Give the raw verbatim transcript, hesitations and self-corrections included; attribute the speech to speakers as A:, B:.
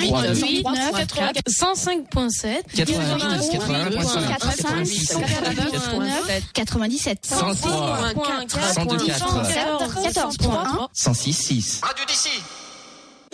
A: quatre-vingt-huit, quatre-vingt-quatre, cent cinq virgule sept,
B: quatre-vingt-dix, quatre-vingt-un,
C: quatre-vingt-dix-sept,
B: cent trois, cent deux, quatre,
C: quatorze,
B: cent six, six.
D: Radio d'ici.